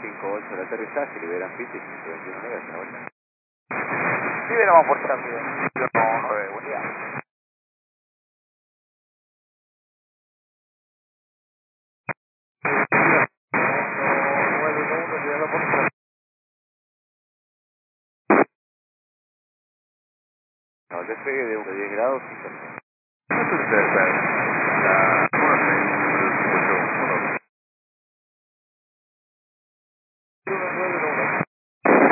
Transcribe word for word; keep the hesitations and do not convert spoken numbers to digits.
cinco ocho el aterrizaje, liberan pista y ciento veintiuno nueve, la vuelta. Liberamos por rápido, veintiuno nueve, buen día. No, el despegue de diez grados, cinco.